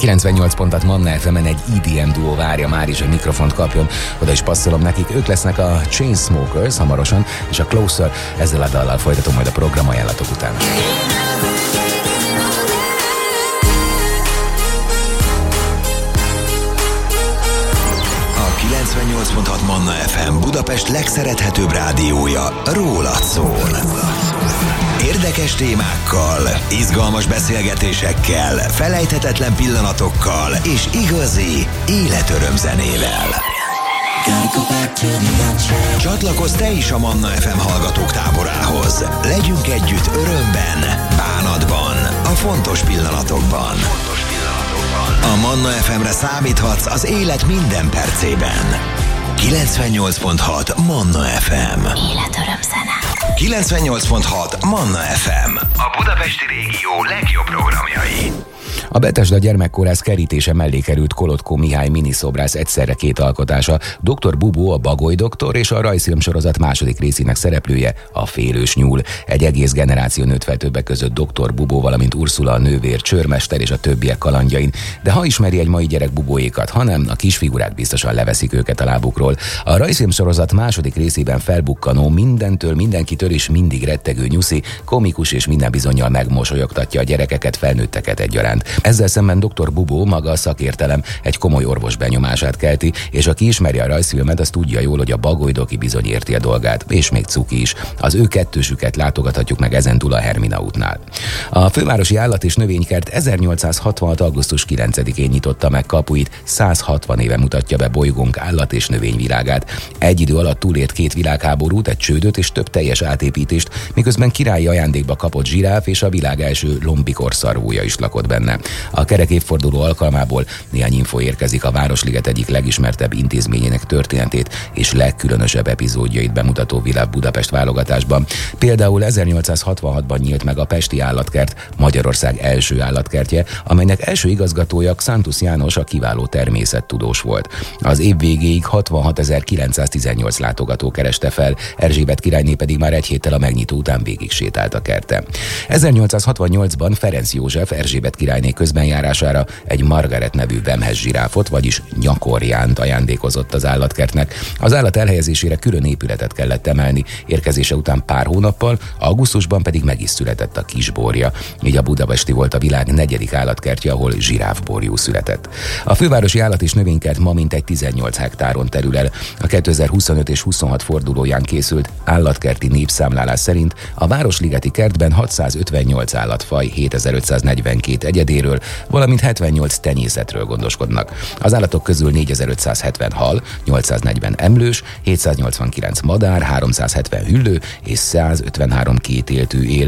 98 pontot Manna FM-en egy EDM duó várja már is, hogy mikrofont kapjon. Oda is passzolom nekik. Ők lesznek a Chainsmokers hamarosan, és a Closer. Ezzel a dallal folytatom majd a program ajánlatok után. A 98.6 Manna FM Budapest legszerethetőbb rádiója rólad szól. Érdekes témákkal, izgalmas beszélgetésekkel, felejthetetlen pillanatokkal és igazi életörömzenével. Csatlakozz te is a Manna FM hallgatók táborához. Legyünk együtt örömben, bánatban, a fontos pillanatokban. A Manna FM-re számíthatsz az élet minden percében. 98.6 Manna FM. Életörömzene. 98.6 Manna FM. A budapesti régió legjobb programjai. A Bethesda gyermekkórász kerítése mellé került Kolotko Mihály miniszobrász egyszerre két alkotása, Dr. Bubó, a Bagoly doktor és a rajzfilmsorozat második részének szereplője, a Félős nyúl. Egy egész generáció nőtt fel többek között Dr. Bubó, valamint Ursula a nővér, Csőrmester és a többiek kalandjain. De ha ismeri egy mai gyerek Bubóékat, hanem a kisfigurák biztosan leveszik őket a lábukról. A rajzfilmsorozat második részében felbukkanó, mindentől, mindenkitől és mindig rettegő nyuszi, komikus és minden bizonnyal megmosolyogtatja a gyerekeket, felnőtteket egyaránt. Ezzel szemben Dr. Bubó, maga a szakértelem, egy komoly orvos benyomását kelti, és aki ismeri a rajzfilmet, az tudja jól, hogy a Bagoly doki bizony érti a dolgát, és még cuki is. Az ő kettősüket látogathatjuk meg ezentúl a Hermina útnál. A Fővárosi Állat- és Növénykert 1866. augusztus 9-én nyitotta meg kapuit, 160 éve mutatja be bolygónk állat- és növényvilágát. Egy idő alatt túlélt 2 világháborút, egy csődöt és több teljes átépítést, miközben királyi ajándékba kapott zsiráf és a világ első lombikor-szarvója is lakott benne. A kerek évforduló alkalmából néhány info érkezik a Városliget egyik legismertebb intézményének történetét és legkülönösebb epizódjait bemutató Világ Budapest válogatásban. Például 1866-ban nyílt meg a Pesti Állatkert, Magyarország első állatkertje, amelynek első igazgatója Xantus János, a kiváló természettudós volt. Az év végéig 66.918 látogató kereste fel, Erzsébet királyné pedig már egy héttel a megnyitó után végig sétált a kerten. 1868-ban Ferenc József Erzsébet királyné közbenjárására egy Margaret nevű vemhes zsiráfot, vagyis nyakorjánt ajándékozott az állatkertnek. Az állat elhelyezésére külön épületet kellett emelni, érkezése után pár hónappal, augusztusban pedig meg is született a kisborja. Így a budapesti volt a világ 4. állatkertje, ahol zsiráfborjú született. A Fővárosi Állat- és Növénykert ma mintegy 18 hektáron terül el. A 2025 és 26 fordulóján készült állatkerti népszámlálás szerint a Városligeti kertben 658 állatfaj, 7542 egyedéről, valamint 78 tenyészetről gondoskodnak. Az állatok közül 4570 hal, 840 emlős, 789 madár, 370 hüllő és 153 kétéltű él,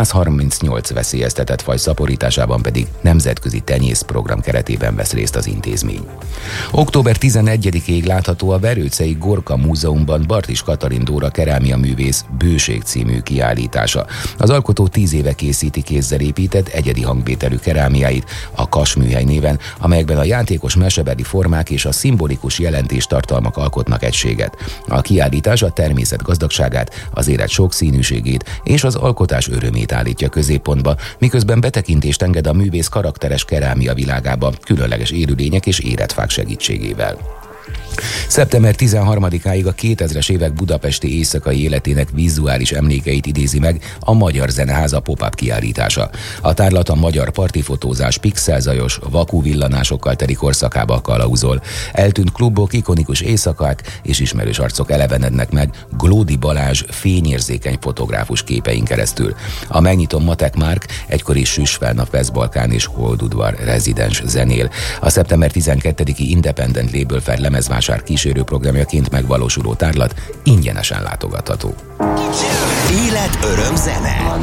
138 veszélyeztetett faj szaporításában pedig nemzetközi tenyészprogram keretében vesz részt az intézmény. Október 11-ig látható a Verőcei Gorka Múzeumban Bartis Katalin Dóra kerámia művész Bőség című kiállítása. Az alkotó 10 éve készíti kézzel épített egyedi hangvételű kerámiáit a Kas műhely néven, amelyekben a játékos mesebeli formák és a szimbolikus jelentéstartalmak alkotnak egységet. A kiállítás a természet gazdagságát, az élet sokszínűségét és az alkotás örömét állítja középpontba, miközben betekintést enged a művész karakteres kerámia világába különleges élőlények és életfák segítségével. Szeptember 13-áig a 2000-es évek budapesti éjszakai életének vizuális emlékeit idézi meg a Magyar Zeneháza pop-up kiállítása. A tárlat a magyar partifotózás pixelzajos, vakú villanásokkal teli korszakába kalauzol. Eltűnt klubok, ikonikus éjszakák és ismerős arcok elevenednek meg Glódi Balázs fényérzékeny fotográfus képein keresztül. A megnyitó Matek Márk egykori Süsfelnap Veszbalkán és Holdudvar rezidens zenél. A szeptember 12-i Independent Label Fair lemezvásár kísérő programjaként megvalósuló tárlat ingyenesen látogatható. Élet, öröm, zene.